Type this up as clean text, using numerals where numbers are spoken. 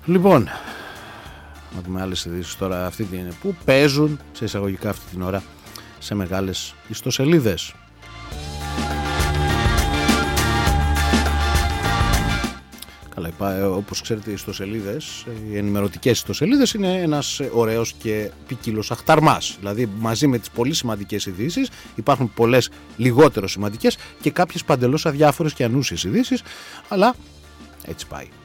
Λοιπόν, να δούμε άλλες ειδήσεις τώρα που παίζουν σε εισαγωγικά αυτή την ώρα σε μεγάλες ιστοσελίδες. Καλά, όπως ξέρετε, οι ιστοσελίδες, οι ενημερωτικές ιστοσελίδες είναι ένας ωραίος και ποικίλος αχταρμάς. Δηλαδή, μαζί με τις πολύ σημαντικές ειδήσεις υπάρχουν πολλές λιγότερο σημαντικές και κάποιες παντελώς αδιάφορες και ανούσιες ειδήσεις, αλλά έτσι πάει.